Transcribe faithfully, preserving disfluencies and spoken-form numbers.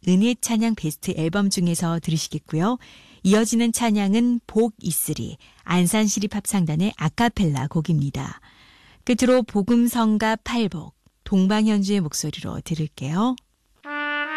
은혜 찬양 베스트 앨범 중에서 들으시겠고요. 이어지는 찬양은 복 이쓰리 안산시립합창단의 아카펠라 곡입니다. 끝으로 복음성가 팔복 동방현주의 목소리로 들을게요.